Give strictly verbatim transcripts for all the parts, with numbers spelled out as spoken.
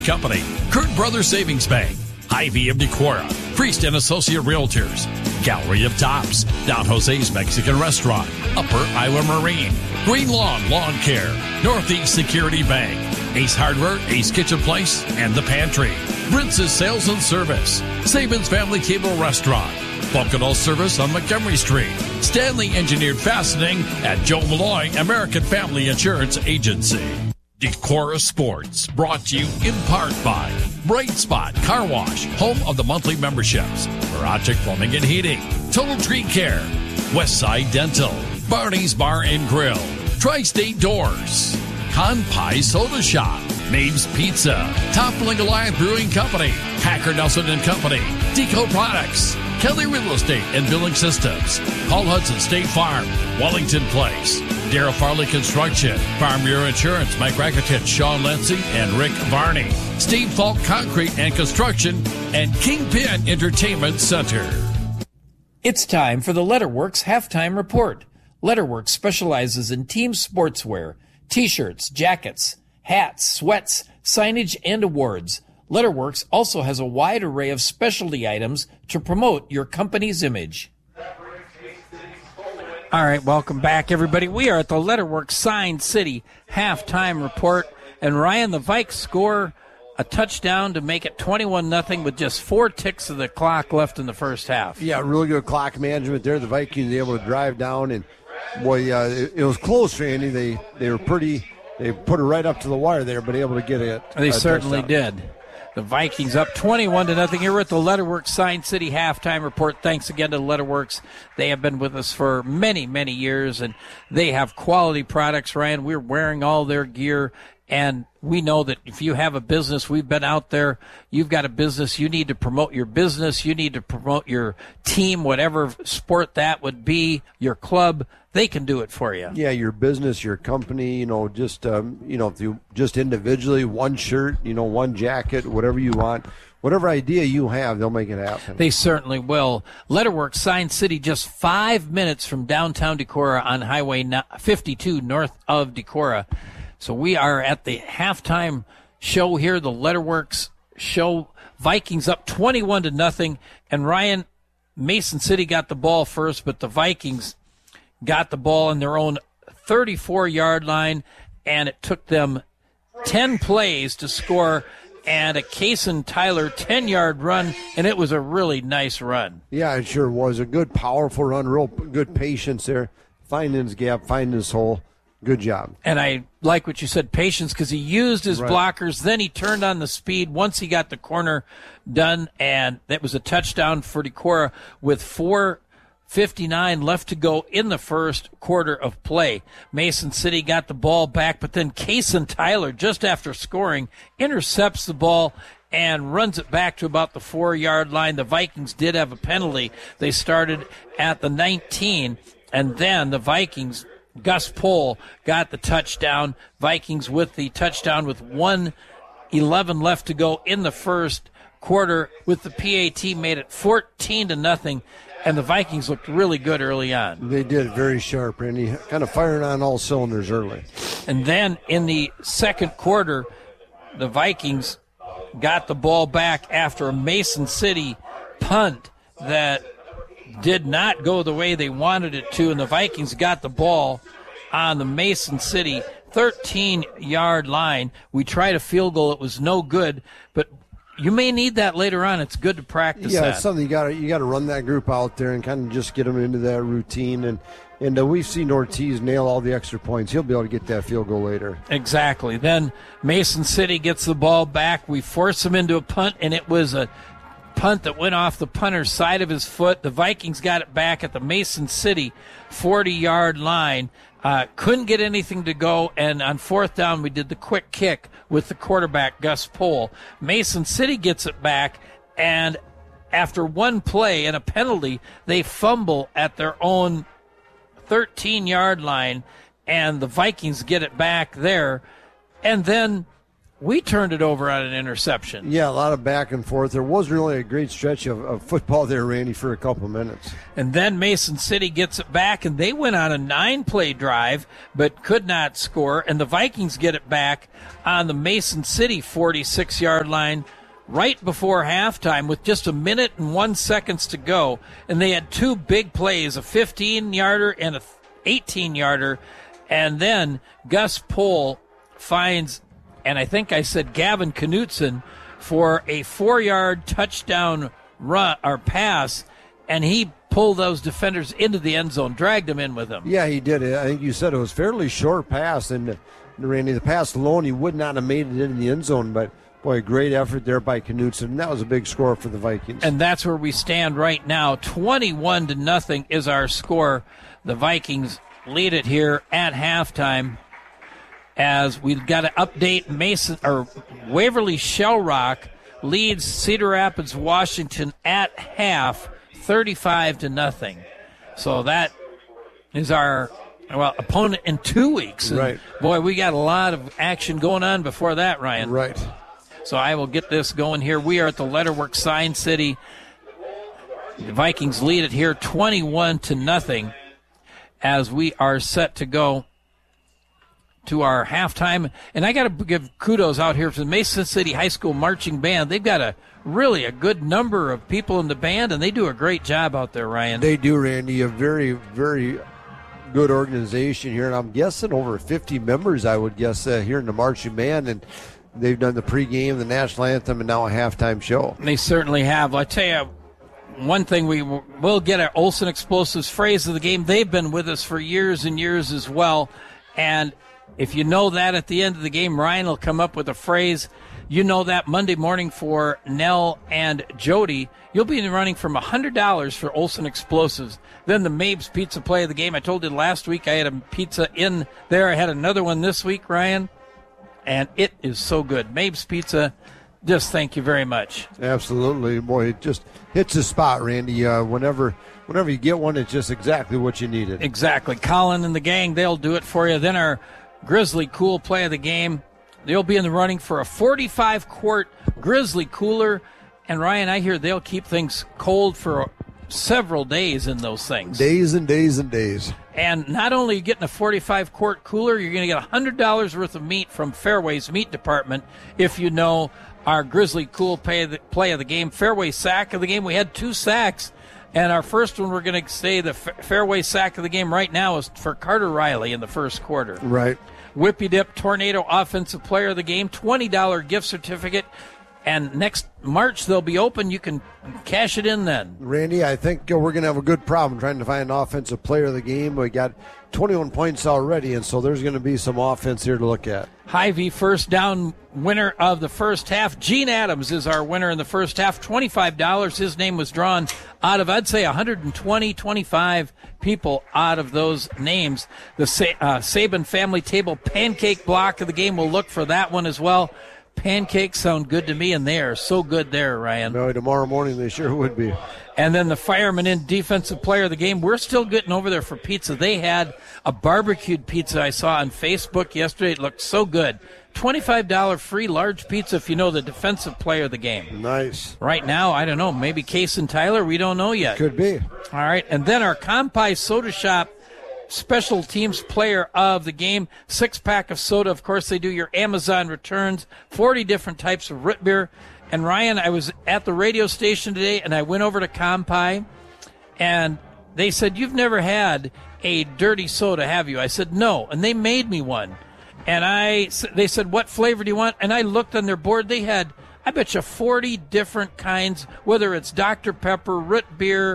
Company, Kurt Brothers Savings Bank, Hy-Vee of Decorah, Priest and Associate Realtors, Gallery of Tops, Don Jose's Mexican Restaurant, Upper Iowa Marine, Green Lawn Lawn Care, Northeast Security Bank, Ace Hardware, Ace Kitchen Place, and The Pantry, Brince's Sales and Service, Saban's Family Cable Restaurant, Bucknell Service on Montgomery Street, Stanley Engineered Fastening at Joe Malloy American Family Insurance Agency. Decorah Sports, brought to you in part by Bright Spot Car Wash, home of the monthly memberships, Barachik Plumbing and Heating, Total Tree Care, Westside Dental, Barney's Bar and Grill, Tri-State Doors, Con Pie Soda Shop, Maeve's Pizza, Toppling Alliance Brewing Company, Hacker Nelson and Company, Deco Products, Kelly Real Estate and Billing Systems, Paul Hudson State Farm, Wellington Place, Darrell Farley Construction, Farm Bureau Insurance, Mike Rakitich, Sean Lency, and Rick Varney, Steve Falk Concrete and Construction, and Kingpin Entertainment Center. It's time for the Letterworks Halftime Report. Letterworks specializes in team sportswear, t-shirts, jackets, hats, sweats, signage, and awards. Letterworks also has a wide array of specialty items to promote your company's image. All right, welcome back, everybody. We are at the Letterworks Sign City halftime report, and Ryan, the Vikes score a touchdown to make it twenty-one nothing with just four ticks of the clock left in the first half. Yeah, really good clock management there. The Vikings able to drive down, and boy, uh, it, it was close, Randy. They they were pretty. They put it right up to the wire there, but able to get it. They a certainly touchdown. did. The Vikings up twenty-one to nothing. Here at the Letterworks Sign City halftime report. Thanks again to Letterworks. They have been with us for many, many years, and they have quality products, Ryan. We're wearing all their gear, and we know that if you have a business, we've been out there, you've got a business, you need to promote your business, you need to promote your team, whatever sport that would be, your club. They can do it for you. Yeah, your business, your company, you know, just, um, you know, if you just individually, one shirt, you know, one jacket, whatever you want, whatever idea you have, they'll make it happen. They certainly will. Letterworks Sign City, just five minutes from downtown Decorah on Highway fifty-two north of Decorah. So we are at the halftime show here, the Letterworks show. Vikings up twenty-one to nothing. And Ryan, Mason City got the ball first, but the Vikings got the ball on their own thirty-four-yard line, and it took them ten plays to score, and a Kason Tyler ten-yard run, and it was a really nice run. Yeah, it sure was. A good, powerful run, real good patience there, finding his gap, finding his hole. Good job. And I like what you said, patience, because he used his right. blockers, then he turned on the speed once he got the corner done, and that was a touchdown for Decorah with four fifty-nine left to go in the first quarter of play. Mason City got the ball back, but then Kason Tyler, just after scoring, intercepts the ball and runs it back to about the four-yard line. The Vikings did have a penalty. They started at the nineteen, and then the Vikings, Gus Pohl, got the touchdown. Vikings with the touchdown with one eleven left to go in the first quarter. With the P A T, made it fourteen to nothing. And the Vikings looked really good early on. They did, very sharp, Randy. Kind of firing on all cylinders early. And then in the second quarter, the Vikings got the ball back after a Mason City punt that did not go the way they wanted it to, and the Vikings got the ball on the Mason City thirteen-yard line. We tried a field goal. It was no good, but you may need that later on. It's good to practice yeah, that. It's something you got to you got to run that group out there and kind of just get them into that routine. And and uh, we've seen Ortiz nail all the extra points. He'll be able to get that field goal later. Exactly. Then Mason City gets the ball back. We force him into a punt, and it was a punt that went off the punter's side of his foot. The Vikings got it back at the Mason City forty-yard line. Uh, couldn't get anything to go, and on fourth down, we did the quick kick with the quarterback, Gus Pohl. Mason City gets it back, and after one play and a penalty, they fumble at their own thirteen-yard line, and the Vikings get it back there. And then we turned it over on an interception. Yeah, a lot of back and forth. There was really a great stretch of, of football there, Randy, for a couple of minutes. And then Mason City gets it back, and they went on a nine-play drive but could not score. And the Vikings get it back on the Mason City forty-six-yard line right before halftime with just a minute and one seconds to go. And they had two big plays, a fifteen-yarder and a eighteen-yarder. And then Gus Pohl finds, and I think I said Gavin Knutson, for a four-yard touchdown run or pass, and he pulled those defenders into the end zone, dragged them in with him. Yeah, he did. I think you said it was fairly short pass, and Randy, the pass alone, he would not have made it in the end zone, but boy, great effort there by Knutson, and that was a big score for the Vikings. And that's where we stand right now. twenty-one to nothing is our score. The Vikings lead it here at halftime. As we've got to update Mason or Waverly Shell Rock leads Cedar Rapids, Washington at half, thirty-five to nothing. So that is our well opponent in two weeks. And right. Boy, we got a lot of action going on before that, Ryan. Right. So I will get this going here. We are at the Letterworks Sign City. The Vikings lead it here, twenty-one to nothing, as we are set to go to our halftime. And I got to give kudos out here to the Mason City High School Marching Band. They've got a really a good number of people in the band, and they do a great job out there, Ryan. They do, Randy. A very, very good organization here, and I'm guessing over fifty members, I would guess, uh, here in the marching band. And they've done the pregame, the national anthem, and now a halftime show. They certainly have. I tell you, one thing we will get our Olson Explosives phrase of the game. They've been with us for years and years as well, and if you know that at the end of the game, Ryan will come up with a phrase. You know that Monday morning for Nell and Jody, you'll be in the running from one hundred dollars for Olson Explosives. Then the Mabes Pizza play of the game. I told you last week I had a pizza in there. I had another one this week, Ryan, and it is so good. Mabes Pizza, just thank you very much. Absolutely. Boy, it just hits the spot, Randy. Uh, whenever whenever you get one, it's just exactly what you needed. Exactly. Colin and the gang, they'll do it for you. Then our Grizzly Cool play of the game. They'll be in the running for a forty-five quart Grizzly Cooler. And, Ryan, I hear they'll keep things cold for several days in those things. Days and days and days. And not only are you getting a forty-five quart cooler, you're going to get one hundred dollars worth of meat from Fairway's Meat Department if you know our Grizzly Cool play of the, play of the game. Fairway sack of the game. We had two sacks. And our first one, we're going to say the Fairway sack of the game right now is for Carter Riley in the first quarter. Right. Whippy Dip Tornado Offensive Player of the Game, twenty dollars gift certificate. And next March they'll be open. You can cash it in then. Randy, I think uh, we're going to have a good problem trying to find an offensive player of the game. We got twenty-one points already, and so there's going to be some offense here to look at. Hy-Vee first down winner of the first half. Gene Adams is our winner in the first half, twenty-five dollars. His name was drawn out of, I'd say, one hundred twenty, twenty-five people out of those names. The Sa- uh, Saban Family Table Pancake block of the game, we'll look for that one as well. Pancakes sound good to me, and they are so good there, Ryan. No, tomorrow morning they sure would be. And then the Fireman in Defensive Player of the Game. We're still getting over there for pizza. They had a barbecued pizza I saw on Facebook yesterday. It looked so good. twenty-five dollars free large pizza if you know the Defensive Player of the Game. Nice. Right now, I don't know, maybe Case and Tyler. We don't know yet. Could be. All right, and then our Compai Soda Shop Special Teams Player of the Game, six-pack of soda. Of course, they do your Amazon returns, forty different types of root beer. And, Ryan, I was at the radio station today, and I went over to Compai, and they said, you've never had a dirty soda, have you? I said, no, and they made me one. And I, they said, what flavor do you want? And I looked on their board. They had, I bet you, forty different kinds, whether it's Doctor Pepper, root beer,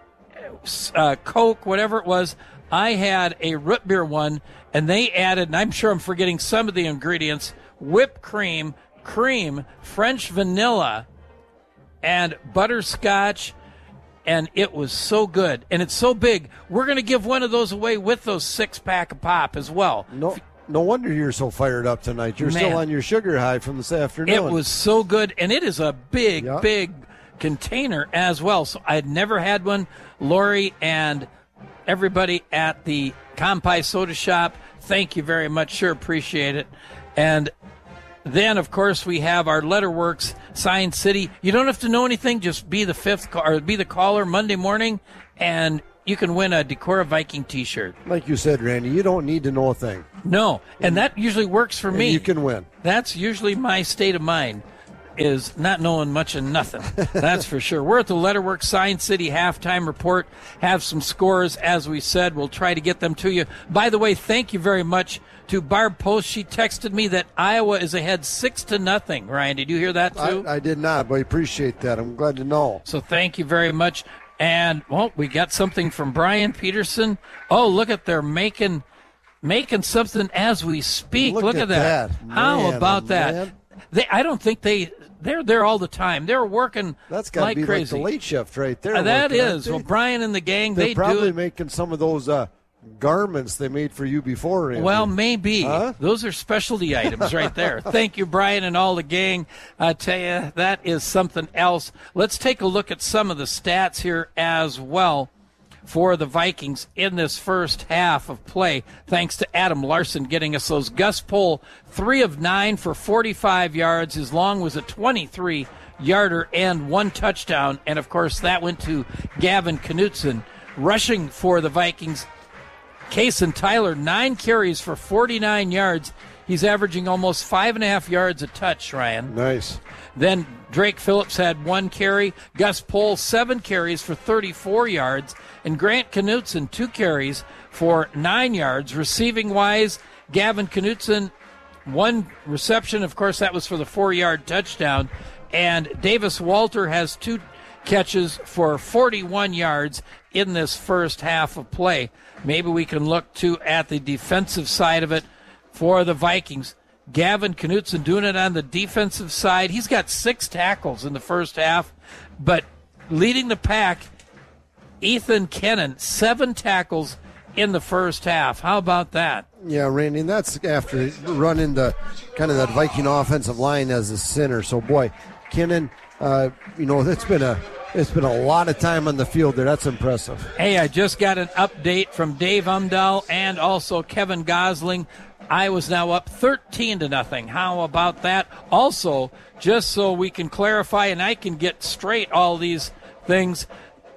uh, Coke, whatever it was. I had a root beer one, and they added, and I'm sure I'm forgetting some of the ingredients, whipped cream, cream, French vanilla, and butterscotch, and it was so good. And it's so big, we're going to give one of those away with those six-pack of pop as well. No, no wonder you're so fired up tonight. You're Man, still on your sugar high from this afternoon. It was so good, and it is a big, yep. big container as well. So I had never had one. Lori and everybody at the Compai Soda Shop, thank you very much. Sure appreciate it. And Then, of course, we have our Letterworks Sign City. You don't have to know anything. Just be the fifth ca- or be the caller Monday morning, and you can win a Decorah Viking T-shirt. Like you said, Randy, you don't need to know a thing. No, and that usually works for And me. you can win. That's usually my state of mind, is not knowing much of nothing. That's for sure. We're at the Letterworks Sign City halftime report. Have some scores, as we said. We'll try to get them to you. By the way, thank you very much to Barb Post. She texted me that Iowa is ahead six to nothing. Ryan, did you hear that too? I, I did not, but I appreciate that. I'm glad to know. So thank you very much. And, well, we got something from Brian Peterson. Oh, look at they're making making something as we speak. Look Look, at at that. that. How Man, about oh, that? man. They, I don't think they they're there all the time. They're working That's got to like be crazy. like the late shift right there. Uh, that working, aren't is. they? Well, Brian and the gang, They're they probably do it. making some of those uh, garments they made for you before, Randy. Well, maybe. Huh? Those are specialty items right there. Thank you, Brian, and all the gang. I tell you, that is something else. Let's take a look at some of the stats here as well for the Vikings in this first half of play, thanks to Adam Larson getting us those. Gus Pohl, three of nine for forty-five yards. His long was a twenty-three-yarder and one touchdown. And, of course, that went to Gavin Knutson. Rushing for the Vikings, Kason Tyler, nine carries for forty-nine yards. He's averaging almost five and a half yards a touch, Ryan. Nice. Then Drake Phillips had one carry. Gus Pohl, seven carries for thirty-four yards. And Grant Knutson, two carries for nine yards. Receiving-wise, Gavin Knutson, one reception. Of course, that was for the four-yard touchdown. And Davis Walter has two catches for forty-one yards in this first half of play. Maybe we can look, too, at the defensive side of it for the Vikings. Gavin Knutson doing it on the defensive side. He's got six tackles in the first half, but leading the pack, Ethan Kennan, seven tackles in the first half. How about that? Yeah, Randy, and that's after running the kind of that Viking offensive line as a center. So, boy, Kennan, uh, you know, it's been a it's been a lot of time on the field there. That's impressive. Hey, I just got an update from Dave Umdahl and also Kevin Gosling. Iowa's now up thirteen to nothing. How about that? Also, just so we can clarify and I can get straight all these things,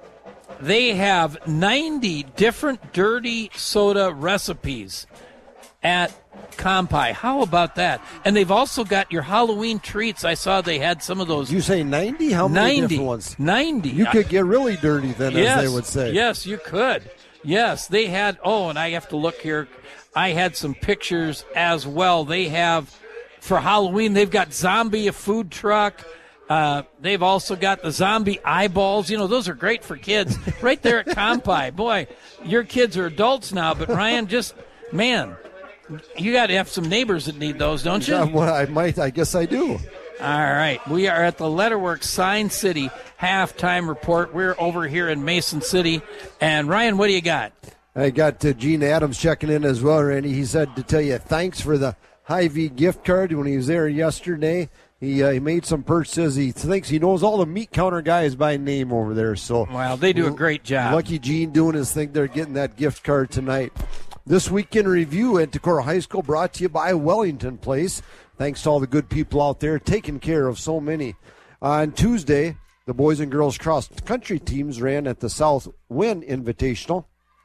they have ninety different dirty soda recipes at Compi. How about that? And they've also got your Halloween treats. I saw they had some of those. Did you say ninety? How many ninety. different ones? ninety. You could get really dirty then, yes, as they would say. Yes, you could. Yes, they had, oh, and I have to look here. I had some pictures as well. They have, for Halloween, they've got zombie, a food truck. Uh, they've also got the zombie eyeballs. You know, those are great for kids right there at Compi. Boy, your kids are adults now, but Ryan, just, man, you got to have some neighbors that need those, don't you? Yeah, well, I might. I guess I do. All right. We are at the Letterworks Sign City halftime report. We're over here in Mason City. And, Ryan, what do you got? I got uh, Gene Adams checking in as well, Randy. He said to tell you thanks for the Hy-Vee gift card when he was there yesterday. He, uh, he made some purchases. He thinks he knows all the meat counter guys by name over there. So, well, they do a great job. Lucky Gene doing his thing. They're getting that gift card tonight. This weekend review at Decorah High School brought to you by Wellington Place. Thanks to all the good people out there taking care of so many. On Tuesday, the boys and girls cross-country teams ran at the South Wind Invitational.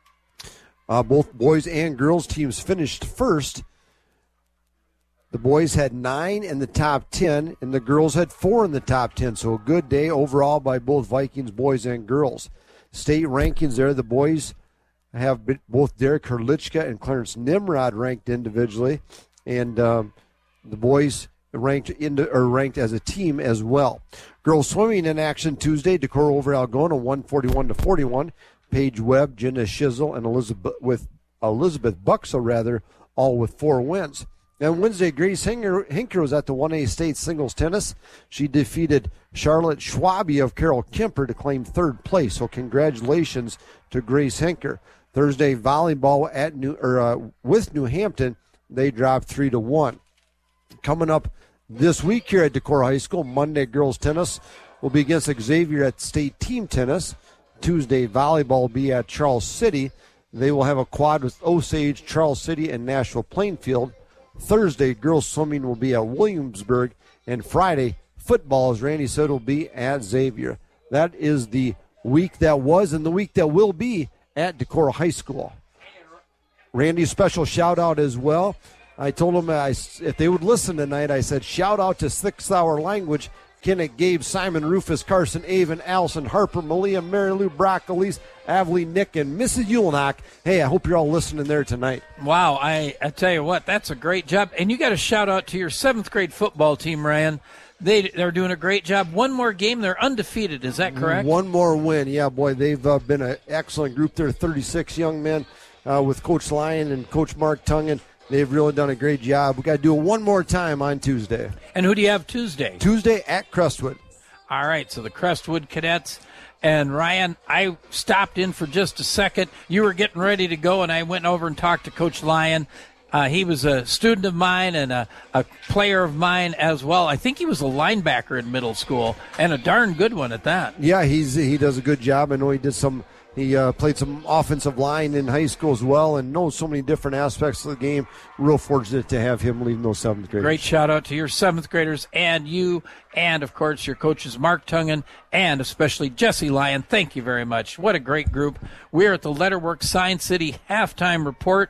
Uh, both boys and girls teams finished first. The boys had nine in the top ten, and the girls had four in the top ten. So a good day overall by both Vikings boys and girls. State rankings there, the boys have both Derek Herlichka and Clarence Nimrod ranked individually, and um, the boys ranked into, or ranked as a team as well. Girls swimming in action Tuesday. Decorah over Algona, one forty-one to forty-one. Paige Webb, Jenna Shizzle, and Elizabeth with Elizabeth Buxa rather, all with four wins. And Wednesday, Grace Hinker, Hinker was at the one A state singles tennis. She defeated Charlotte Schwabe of Carroll Kemper to claim third place. So congratulations to Grace Hinker. Thursday, volleyball at New or uh, with New Hampton, they dropped three to one. Coming up this week here at Decorah High School, Monday girls tennis will be against Xavier at state team tennis. Tuesday, volleyball will be at Charles City. They will have a quad with Osage, Charles City, and Nashville Plainfield. Thursday, girls swimming will be at Williamsburg. And Friday, football, as Randy said, will be at Xavier. That is the week that was and the week that will be at Decorah High School. Randy, special shout out as well. I told him I, if they would listen tonight, I said, shout out to Sixth Hour Language, Kenneth, Gabe, Simon, Rufus, Carson, Avon, Allison, Harper, Malia, Mary Lou, Brock, Elise, Avely, Nick, and Missus Yulnock. Hey, I hope you're all listening there tonight. Wow, I, I tell you what, that's a great job. And you got to shout out to your seventh grade football team, Ryan. They, they're doing a great job. One more game, they're undefeated. Is that correct? One more win. Yeah, boy, they've uh, been an excellent group there, thirty-six young men uh, with Coach Lyon and Coach Mark Tungan. They've really done a great job. We've got to do it one more time on Tuesday. And who do you have Tuesday? Tuesday at Crestwood. All right, so the Crestwood Cadets. And, Ryan, I stopped in for just a second. You were getting ready to go, and I went over and talked to Coach Lyon. Uh, he was a student of mine and a, a player of mine as well. I think he was a linebacker in middle school, and a darn good one at that. Yeah, he's he does a good job. I know he did some He uh, played some offensive line in high school as well and knows so many different aspects of the game. Real fortunate to have him leading those seventh graders. Great shout out to your seventh graders and you, and of course your coaches Mark Tungan and especially Jesse Lyon. Thank you very much. What a great group. We're at the Letterworks Sign City halftime report.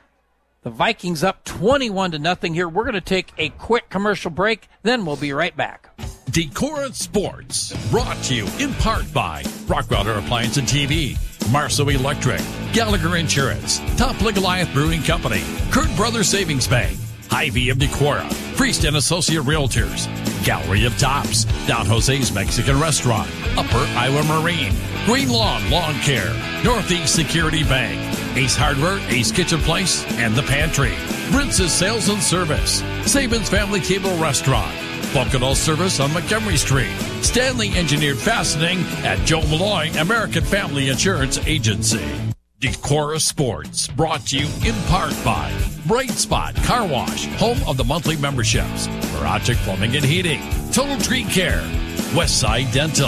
The Vikings up twenty-one to nothing here. We're going to take a quick commercial break, then we'll be right back. Decorah Sports, brought to you in part by Rockwelder Appliance and T V, Marceau Electric, Gallagher Insurance, Top League Goliath Brewing Company, Kurt Brothers Savings Bank, Hy-Vee of Decorah, Priest and Associate Realtors, Gallery of Tops, Don Jose's Mexican Restaurant, Upper Iowa Marine, Green Lawn Lawn Care, Northeast Security Bank, Ace Hardware, Ace Kitchen Place, and The Pantry, Brince's Sales and Service, Saban's Family Cable Restaurant, Bunkadal Service on Montgomery Street, Stanley Engineered Fastening at Joe Malloy American Family Insurance Agency. Decorah Sports, brought to you in part by Bright Spot Car Wash, home of the monthly memberships, Miragic Plumbing and Heating, Total Tree Care, Westside Dental.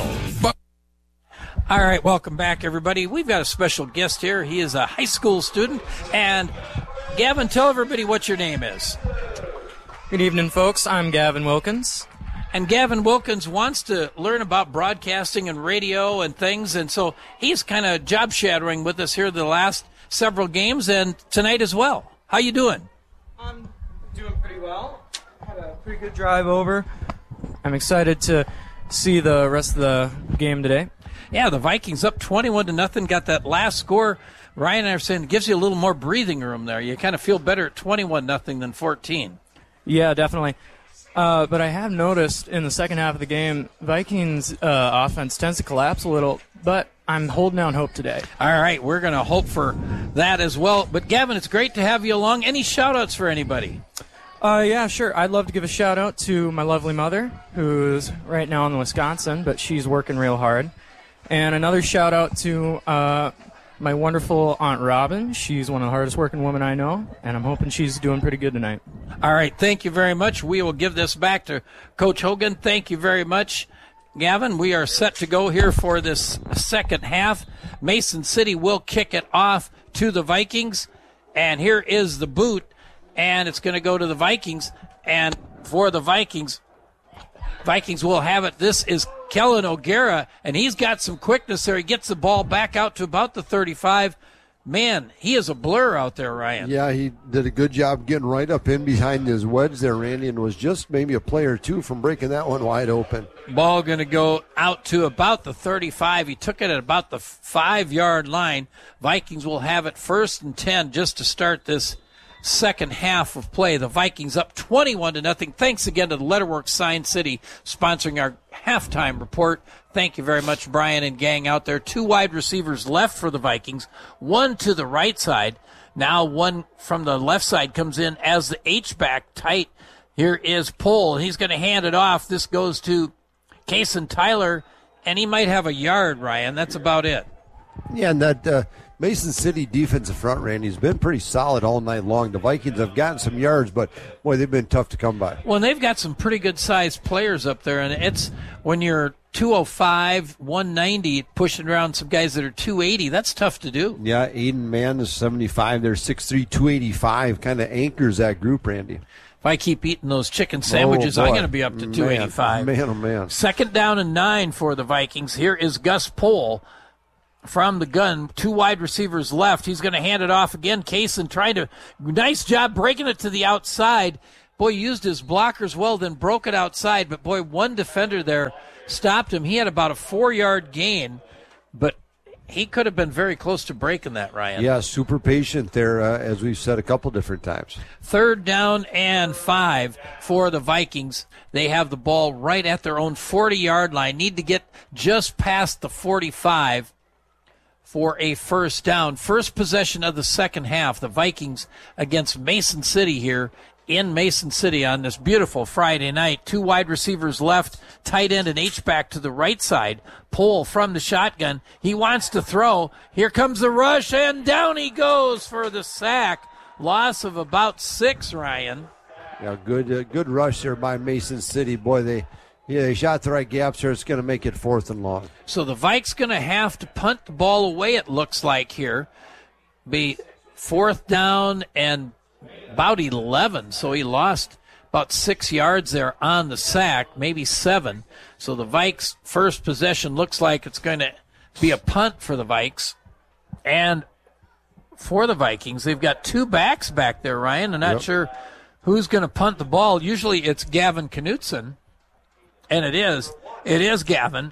All right, welcome back, everybody. We've got a special guest here. He is a high school student. And, Gavin, tell everybody what your name is. Good evening, folks. I'm Gavin Wilkins. And Gavin Wilkins wants to learn about broadcasting and radio and things, and so he's kind of job shadowing with us here the last several games and tonight as well. How you doing? I'm doing pretty well. Had a pretty good drive over. I'm excited to see the rest of the game today. Yeah, the Vikings up twenty-one to nothing, got that last score. Ryan and I are saying it gives you a little more breathing room there. You kind of feel better at twenty-one nothing than fourteen. Yeah, definitely. Uh, but I have noticed in the second half of the game, Vikings uh, offense tends to collapse a little, but I'm holding out hope today. All right, we're going to hope for that as well. But, Gavin, it's great to have you along. Any shout-outs for anybody? Uh, yeah, sure. I'd love to give a shout-out to my lovely mother, who's right now in Wisconsin, but she's working real hard. And another shout-out to uh, my wonderful Aunt Robin. She's one of the hardest-working women I know, and I'm hoping she's doing pretty good tonight. All right, thank you very much. We will give this back to Coach Hogan. Thank you very much, Gavin. We are set to go here for this second half. Mason City will kick it off to the Vikings, and here is the boot, and it's going to go to the Vikings, and for the Vikings, Vikings will have it. This is Kellen O'Gara, and he's got some quickness there. He gets the ball back out to about the thirty-five. Man, he is a blur out there, Ryan. Yeah, he did a good job getting right up in behind his wedge there, Randy, and was just maybe a play or two from breaking that one wide open. Ball going to go out to about the thirty-five. He took it at about the five-yard line. Vikings will have it first and ten just to start this second half of play. The Vikings up twenty-one to nothing. Thanks again to the Letterworks Sign City sponsoring our halftime report. Thank you very much, Brian and gang out there. Two wide receivers left for the Vikings, one to the right side. Now one from the left side comes in as the H-back tight. Here is Pohl. He's going to hand it off. This goes to Kason Tyler, and he might have a yard, Ryan. That's about it. Yeah, and that uh, Mason City defensive front, Randy, has been pretty solid all night long. The Vikings have gotten some yards, but, boy, they've been tough to come by. Well, and they've got some pretty good-sized players up there, and it's when you're two oh five, one ninety, pushing around some guys that are two eighty, that's tough to do. Yeah, Aiden Mann is seventy-five. They're six three, two eighty-five, kind of anchors that group, Randy. If I keep eating those chicken sandwiches, oh, I'm going to be up to two eighty-five. Man, man, oh, man. Second down and nine for the Vikings. Here is Gus Pohl from the gun. Two wide receivers left. He's going to hand it off again. Kaysen trying to, nice job breaking it to the outside. Boy, used his blockers well, then broke it outside. But, boy, one defender there stopped him. He had about a four-yard gain, but he could have been very close to breaking that, Ryan. Yeah, super patient there, uh, as we've said a couple different times. Third down and five for the Vikings. They have the ball right at their own forty-yard line. Need to get just past the forty-five for a first down. First possession of the second half. The Vikings against Mason City here in Mason City on this beautiful Friday night. Two wide receivers left, tight end and H-back to the right side. Pohl from the shotgun. He wants to throw. Here comes the rush, and down he goes for the sack. Loss of about six, Ryan. Yeah, good uh, good rush there by Mason City. Boy, they yeah they shot the right gaps there. It's going to make it fourth and long. So the Vikes going to have to punt the ball away, it looks like here. Be fourth down and about eleven, so he lost about six yards there on the sack, maybe seven. So the Vikes' first possession looks like it's going to be a punt for the Vikes. And for the Vikings, they've got two backs back there, Ryan. I'm not yep. sure who's going to punt the ball. Usually it's Gavin Knutson, and it is. It is Gavin.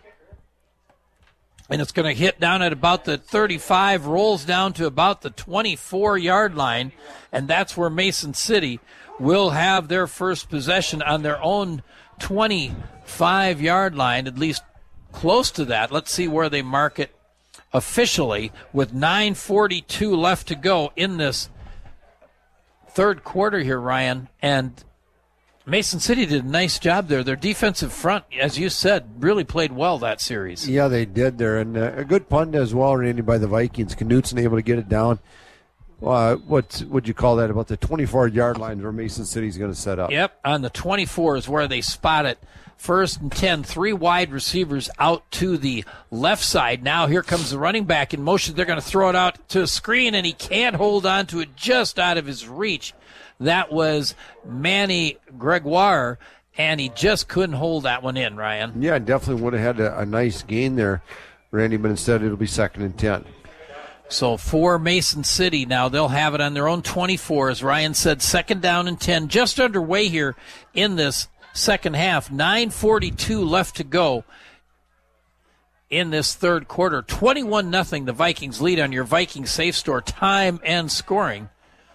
And it's going to hit down at about the thirty-five, rolls down to about the twenty-four-yard line, and that's where Mason City will have their first possession on their own twenty-five-yard line, at least close to that. Let's see where they mark it officially with nine forty-two left to go in this third quarter here, Ryan. And Mason City did a nice job there. Their defensive front, as you said, really played well that series. Yeah, they did there. And uh, a good punt as well, Randy, by the Vikings. Knutson able to get it down. Uh, what would you call that? About the twenty-four-yard line where Mason City's going to set up. Yep, on the twenty-four is where they spot it. First and ten, three wide receivers out to the left side. Now here comes the running back in motion. They're going to throw it out to a screen, and he can't hold on to it, just out of his reach. That was Manny Gregoire, and he just couldn't hold that one in, Ryan. Yeah, definitely would have had a, a nice gain there, Randy, but instead it'll be second and ten. So for Mason City now, they'll have it on their own twenty-four. As Ryan said, second down and ten, just underway here in this second half. nine forty-two left to go in this third quarter. twenty-one nothing, the Vikings lead on your Viking Safe Store time and scoring.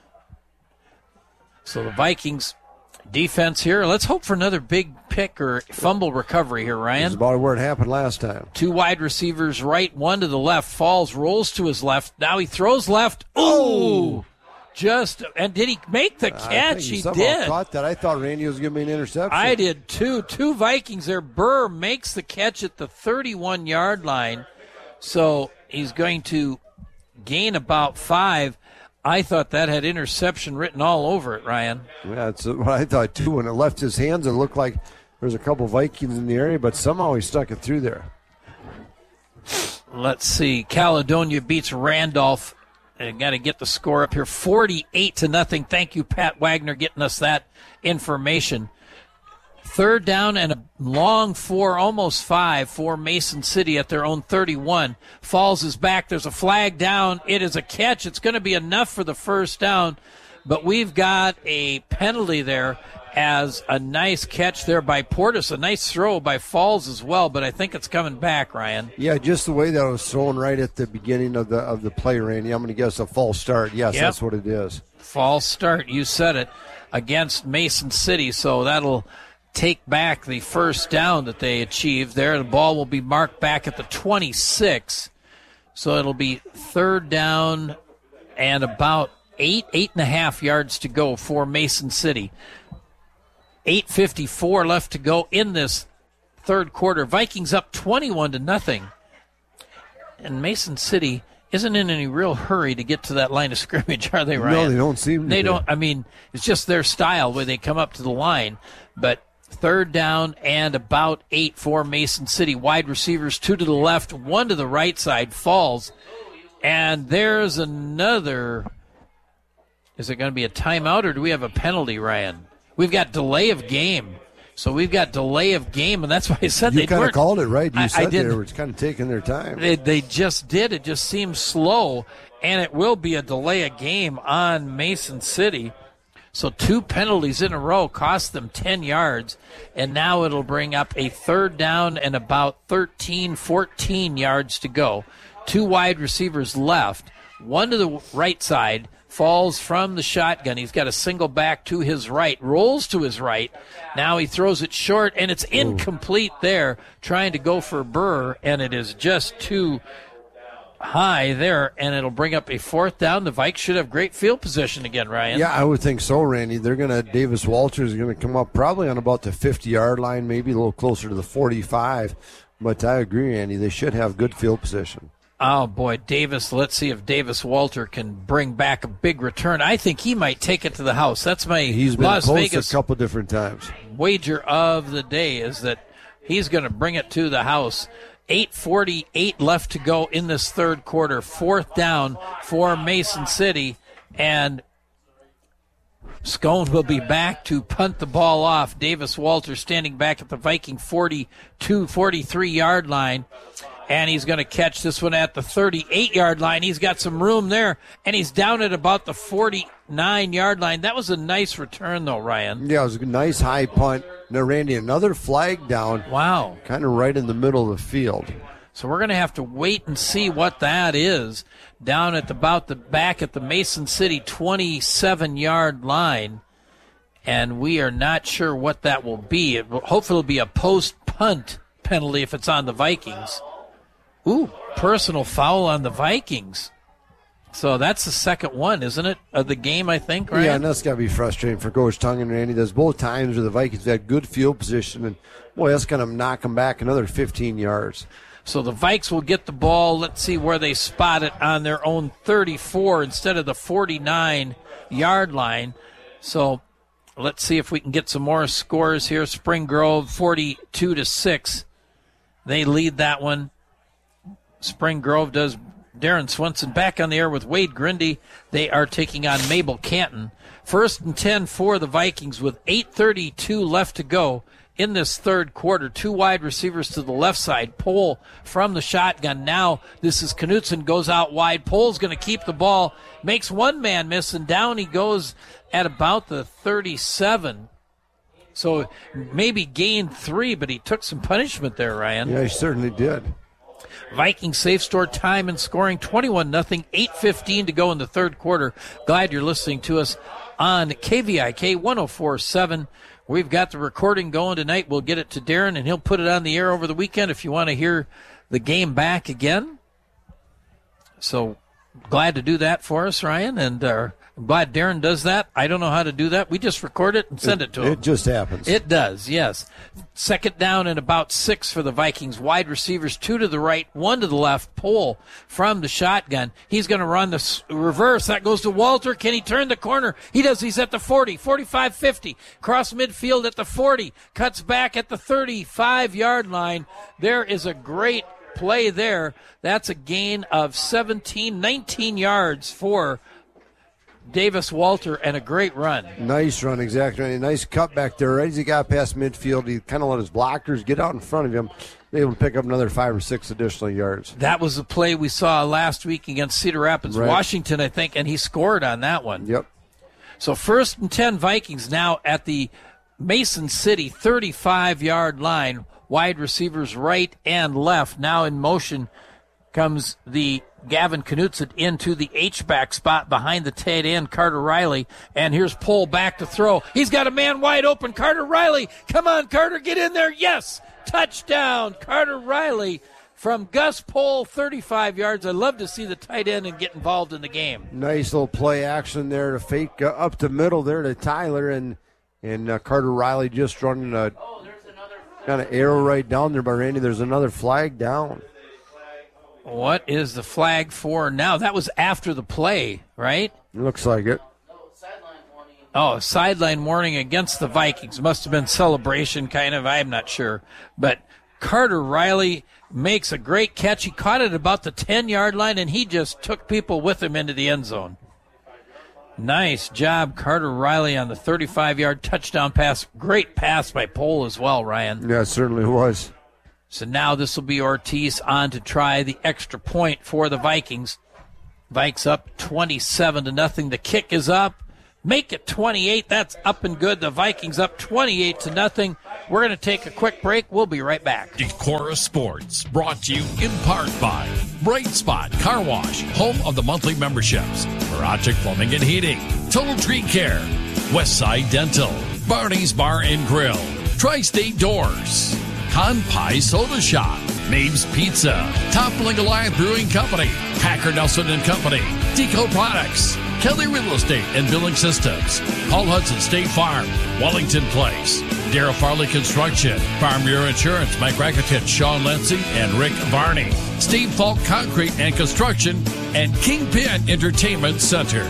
So the Vikings defense here. Let's hope for another big pick or fumble recovery here, Ryan. This is about where it happened last time. Two wide receivers right, one to the left. Falls, rolls to his left. Now he throws left. Ooh! Just, and did he make the catch? I think he he did. Caught that. I thought Randy was giving me an interception. I did too. Two Vikings there. Burr makes the catch at the thirty-one-yard line. So he's going to gain about five. I thought that had interception written all over it, Ryan. Yeah, that's what I thought too. When it left his hands, it looked like there's a couple Vikings in the area, but somehow he stuck it through there. Let's see. Caledonia beats Randolph. And got to get the score up here, forty-eight to nothing. Thank you, Pat Wagner, getting us that information. Third down and a long four, almost five, for Mason City at their own thirty-one. Falls is back. There's a flag down. It is a catch. It's going to be enough for the first down, but we've got a penalty there as a nice catch there by Portis. A nice throw by Falls as well, but I think it's coming back, Ryan. Yeah, just the way that it was thrown right at the beginning of the of the play, Randy. I'm going to guess a false start. Yes, yep. That's what it is. False start. You said it, against Mason City, so that'll take back the first down that they achieved there. The ball will be marked back at the twenty-six, so it'll be third down and about eight, eight and a half yards to go for Mason City. eight fifty-four left to go in this third quarter. Vikings up twenty-one to nothing. And Mason City isn't in any real hurry to get to that line of scrimmage, are they, Ryan? No, they don't seem to They be. don't. I mean, it's just their style where they come up to the line. But third down and about eight for Mason City. Wide receivers, two to the left, one to the right side, falls. And there's another. Is it going to be a timeout or do we have a penalty, Ryan? We've got delay of game. So we've got delay of game, and that's why I said You they kind weren't. of called it right. You I- said I didn't. they were kind of taking their time. They, they just did. It just seems slow, and it will be a delay of game on Mason City. So two penalties in a row cost them ten yards, and now it'll bring up a third down and about thirteen, fourteen yards to go. Two wide receivers left, one to the right side, falls from the shotgun. He's got a single back to his right, rolls to his right. Now he throws it short, and it's incomplete there, trying to go for Burr, and it is just too high there, and it'll bring up a fourth down. The Vikes should have great field position again, Ryan. Yeah, I would think so, Randy. They're going to, Davis Walters is going to come up probably on about the fifty-yard line, maybe a little closer to the forty-five. But I agree, Randy. They should have good field position. Oh, boy, Davis. Let's see if Davis Walter can bring back a big return. I think he might take it to the house. That's my He's been Las close Vegas a couple different times. wager of the day is that he's going to bring it to the house. eight forty-eight left to go in this third quarter. Fourth down for Mason City, and Scone will be back to punt the ball off. Davis Walter standing back at the Viking forty-two, forty-three-yard line, and he's going to catch this one at the thirty-eight-yard line. He's got some room there, and he's down at about the forty-nine-yard line. That was a nice return, though, Ryan. Yeah, it was a nice high punt. Now, Randy, another flag down, Wow. kind of right in the middle of the field. So we're going to have to wait and see what that is down at the, about the back at the Mason City twenty-seven-yard line, and we are not sure what that will be. It will, hopefully it'll be a post-punt penalty if it's on the Vikings. Ooh, personal foul on the Vikings. So that's the second one, isn't it, of the game, I think, right? Yeah, and that's got to be frustrating for Coach Tongue and Randy. There's both times where the Vikings had good field position, and, boy, that's going to knock them back another fifteen yards. So the Vikes will get the ball. Let's see where they spot it on their own thirty-four instead of the forty-nine-yard line. So let's see if we can get some more scores here. Spring Grove forty-two to six. They lead that one. Spring Grove does. Darren Swenson back on the air with Wade Grindy. They are taking on Mabel Canton. First and ten for the Vikings with eight thirty-two left to go in this third quarter. Two wide receivers to the left side. Pohl from the shotgun. Now this is Knutson, goes out wide. Pohl's going to keep the ball, makes one man miss, and down he goes at about the thirty-seven. So maybe gained three, but he took some punishment there, Ryan. Yeah, he certainly did. Viking safe store time and scoring twenty-one nothing, eight fifteen to go in the third quarter. Glad you're listening to us on K V I K one oh four point seven. We've got the recording going tonight. We'll get it to Darren, and he'll put it on the air over the weekend if you want to hear the game back again. So glad to do that for us, Ryan, and uh, I'm glad Darren does that. I don't know how to do that. We just record it and send it, it to him. It just happens. It does, yes. Second down and about six for the Vikings. Wide receivers, two to the right, one to the left. Pohl from the shotgun. He's going to run the reverse. That goes to Walter. Can he turn the corner? He does. He's at the forty, forty-five, fifty. Cross midfield at the forty. Cuts back at the thirty-five-yard line. There is a great play there. That's a gain of seventeen, nineteen yards for Davis Walter, and a great run. Nice run, exactly. Nice cut back there. Right as he got past midfield, he kind of let his blockers get out in front of him. They able to pick up another five or six additional yards. That was the play we saw last week against Cedar Rapids, right. Washington, I think, and he scored on that one. Yep. So first and ten Vikings now at the Mason City thirty-five-yard line. Wide receivers right and left. Now in motion comes the Gavin Knutson into the H-back spot behind the tight end, Carter Riley. And here's Pohl back to throw. He's got a man wide open. Carter Riley. Come on, Carter, get in there. Yes! Touchdown, Carter Riley from Gus Pohl, thirty-five yards. I love to see the tight end and get involved in the game. Nice little play action there to fake uh, up the middle there to Tyler. And, and uh, Carter Riley just running a kind of arrow right down there by Randy. There's another flag down. What is the flag for now? That was after the play, right? Looks like it. Oh, sideline warning against the Vikings. Must have been celebration, kind of. I'm not sure. But Carter Riley makes a great catch. He caught it about the ten-yard line, and he just took people with him into the end zone. Nice job, Carter Riley, on the thirty-five-yard touchdown pass. Great pass by Pohl as well, Ryan. Yeah, it certainly was. So now this will be Ortiz on to try the extra point for the Vikings. Vikes up twenty-seven to nothing. The kick is up. Make it twenty-eight. That's up and good. The Vikings up twenty-eight to nothing. We're going to take a quick break. We'll be right back. Decorah Sports, brought to you in part by Bright Spot Car Wash, home of the monthly memberships. Barachik Plumbing and Heating, Total Tree Care, Westside Dental, Barney's Bar and Grill, Tri-State Doors, Con Pie Soda Shop, Maeve's Pizza, Toppling Goliath Brewing Company, Packer Nelson and Company, Deco Products, Kelly Real Estate and Billing Systems, Paul Hudson State Farm, Wellington Place, Darrell Farley Construction, Farm Bureau Insurance, Mike Rakitich, Sean Lindsay, and Rick Varney, Steve Falk Concrete and Construction, and Kingpin Entertainment Center.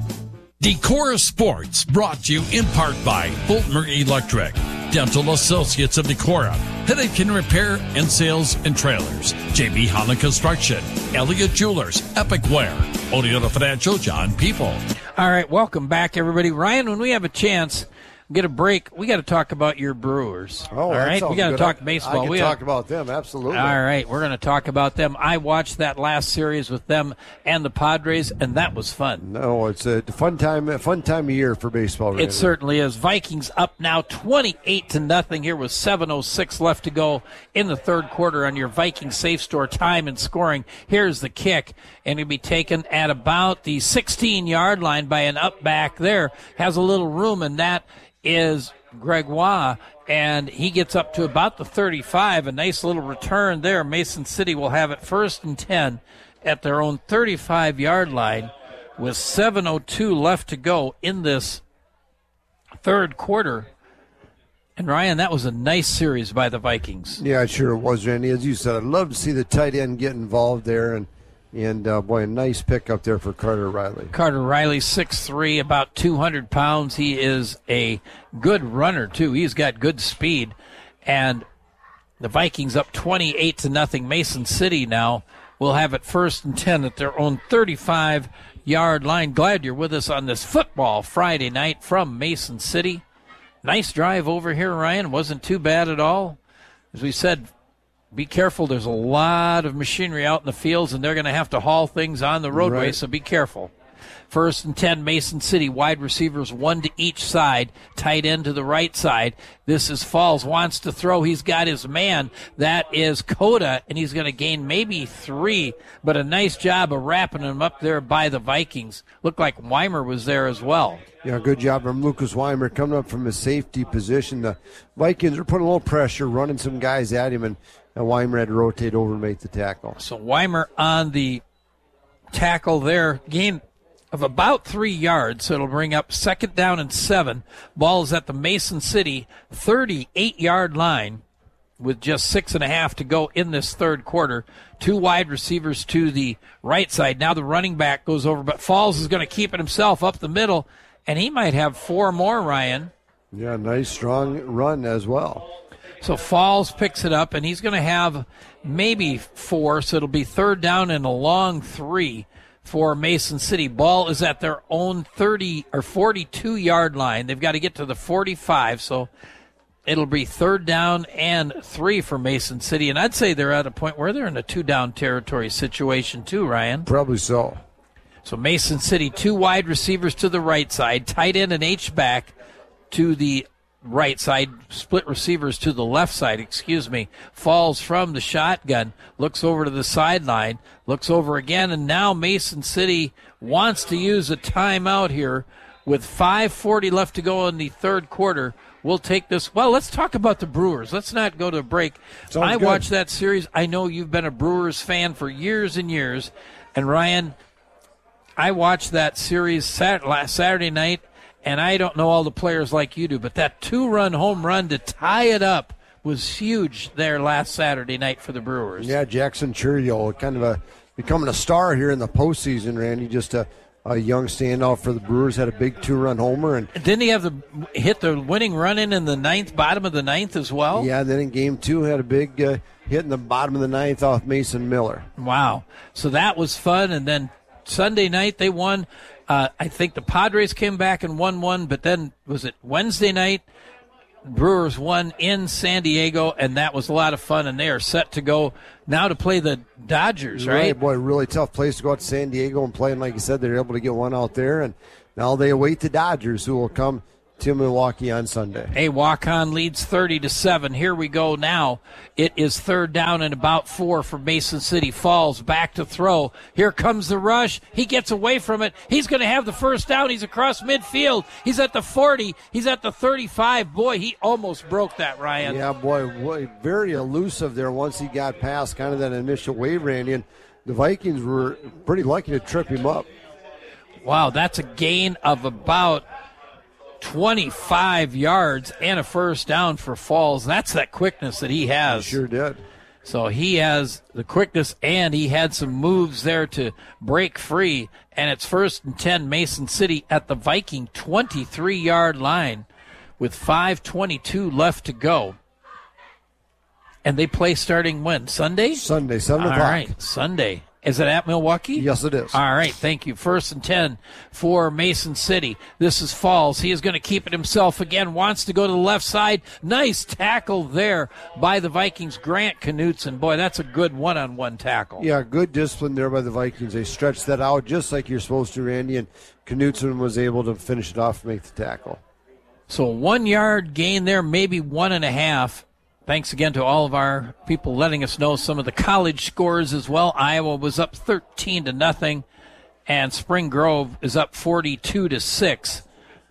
Decorah Sports, brought to you in part by Fulton Electric, Dental Associates of Decorah, Headache and Repair and Sales and Trailers, J B Holland Construction, Elliott Jewelers, Epic Wear, Oneota Financial, John People. All right, welcome back, everybody. Ryan, when we have a chance, get a break, we got to talk about your Brewers. Oh, all right, we got to talk I, baseball. I can we talk have, about them, absolutely. All right, we're going to talk about them. I watched that last series with them and the Padres, and that was fun. No, it's a fun time, a fun time of year for baseball. Right It now. certainly is. Vikings up now, twenty-eight to nothing. Here with seven oh six left to go in the third quarter on your Viking Safe Store time and scoring. Here's the kick, and it'll be taken at about the sixteen-yard line by an up back there. Has a little room, and that is Gregoire, and he gets up to about the thirty-five. A nice little return there. Mason City will have it first and ten at their own thirty-five-yard line with seven oh two left to go in this third quarter. And, Ryan, that was a nice series by the Vikings. Yeah, sure it was, Randy. As you said, I'd love to see the tight end get involved there, and And, uh, boy, a nice pick up there for Carter Riley. Carter Riley, six three, about two hundred pounds. He is a good runner, too. He's got good speed. And the Vikings up twenty-eight to nothing. Mason City now will have it first and ten at their own thirty-five-yard line. Glad you're with us on this football Friday night from Mason City. Nice drive over here, Ryan. Wasn't too bad at all. As we said, be careful. There's a lot of machinery out in the fields, and they're going to have to haul things on the roadway, Right. so be careful. First and ten, Mason City. Wide receivers, one to each side. Tight end to the right side. This is Falls. Wants to throw. He's got his man. That is Coda, and he's going to gain maybe three. But a nice job of wrapping him up there by the Vikings. Looked like Weimer was there as well. Yeah, good job from Lucas Weimer coming up from his safety position. The Vikings are putting a little pressure, running some guys at him, and, and Weimer had to rotate over and make the tackle. So Weimer on the tackle there. Gain of about three yards, so it'll bring up second down and seven. Ball is at the Mason City thirty-eight-yard line with just six and a half to go in this third quarter. Two wide receivers to the right side. Now the running back goes over, but Falls is going to keep it himself up the middle, and he might have four more, Ryan. Yeah, nice strong run as well. So Falls picks it up, and he's going to have maybe four, so it'll be third down and a long three for Mason City. Ball is at their own thirty or forty-two-yard line. They've got to get to the forty-five, so it'll be third down and three for Mason City. And I'd say they're at a point where they're in a two-down territory situation too, Ryan. Probably so. So Mason City, two wide receivers to the right side, tight end and H-back to the right side, split receivers to the left side, excuse me. Falls from the shotgun, looks over to the sideline, looks over again, and now Mason City wants to use a timeout here with five forty left to go in the third quarter. We'll take this. Well, let's talk about the Brewers. Let's not go to break. Sounds I good. watched that series. I know you've been a Brewers fan for years and years. And, Ryan, I watched that series Sat- last Saturday night, and I don't know all the players like you do, but that two-run home run to tie it up was huge there last Saturday night for the Brewers. Yeah, Jackson Churio, kind of a becoming a star here in the postseason, Randy. Just a, a young standout for the Brewers. Had a big two-run homer. And didn't he have the hit the winning run in in the ninth, bottom of the ninth as well? Yeah, and then in game two had a big uh, hit in the bottom of the ninth off Mason Miller. Wow. So that was fun. And then Sunday night they won. Uh, I think the Padres came back and won one, but then was it Wednesday night? Brewers won in San Diego, and that was a lot of fun, and they are set to go now to play the Dodgers, right? Right, boy, really tough place to go out to San Diego and play, and like you said, they're able to get one out there, and now they await the Dodgers, who will come to Milwaukee on Sunday. A walk-on leads thirty to seven. Here we go now. It is third down and about four for Mason City Falls. Back to throw. Here comes the rush. He gets away from it. He's going to have the first down. He's across midfield. He's at the forty. He's at the thirty-five. Boy, he almost broke that, Ryan. Yeah, boy, boy very elusive there once he got past kind of that initial wave, Randy, and the Vikings were pretty lucky to trip him up. Wow, that's a gain of about twenty-five yards and a first down for Falls. That's that quickness that he has. He sure did. So he has the quickness, and he had some moves there to break free. And it's first and ten, Mason City at the Viking twenty-three-yard line with five twenty-two left to go. And they play starting when? Sunday? Sunday, seven o'clock. All right, Sunday. Is it at Milwaukee? Yes, it is. All right, thank you. First and ten for Mason City. This is Falls. He is going to keep it himself again. Wants to go to the left side. Nice tackle there by the Vikings. Grant Knutson. Boy, that's a good one-on-one tackle. Yeah, good discipline there by the Vikings. They stretched that out just like you're supposed to, Randy, and Knutson was able to finish it off and make the tackle. So one-yard gain there, maybe one and a half. Thanks again to all of our people letting us know some of the college scores as well. Iowa was up thirteen to nothing, and Spring Grove is up forty-two to six